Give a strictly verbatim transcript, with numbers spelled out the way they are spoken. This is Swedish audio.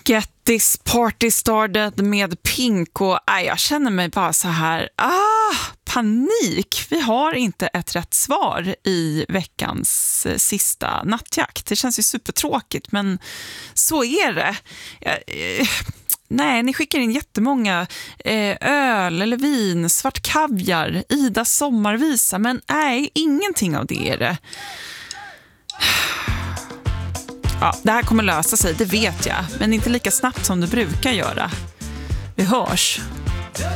Get this party started med Pink och äh, jag känner mig bara så här, ah, panik. Vi har inte ett rätt svar i veckans eh, sista nattjakt. Det känns ju supertråkigt, men så är det. Jag, eh, nej, ni skickar in jättemånga eh, öl eller vin, svart kaviar, Idas sommarvisa, men nej, ingenting av det är det. Ja, det här kommer lösa sig, det vet jag. Men inte lika snabbt som det brukar göra. Vi hörs.